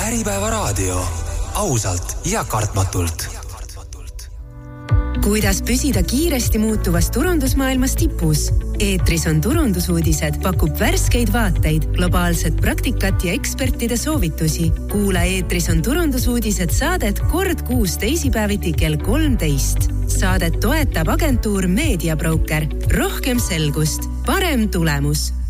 Äripäevaraadio. Ausalt ja kartmatult. Kuidas püsida kiiresti muutuvas turundusmaailmas tipus? Eetris on turundusuudised, pakub värskeid vaateid, globaalset praktikat ja ekspertide soovitusi. Kuula Eetris on turundusuudised saadet kord kuus teisipäeviti kell 13. Saadet toetab agentuur Media Broker. Rohkem selgust, parem tulemus.